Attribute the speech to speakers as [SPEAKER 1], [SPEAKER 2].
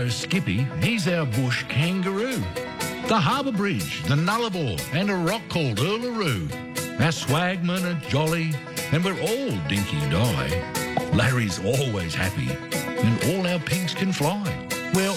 [SPEAKER 1] Skippy, he's our bush kangaroo. The Harbour Bridge, the Nullarbor, and a rock called Uluru. Our swagmen are jolly, and we're all dinky-die. Larry's always happy, and all our pinks can fly. We're